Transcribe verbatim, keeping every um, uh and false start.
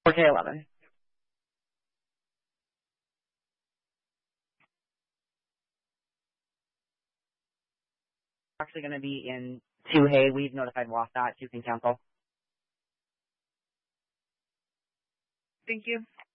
four K eleven. Actually going to be in two Hay. We've notified Wasatch. You can cancel. Thank you.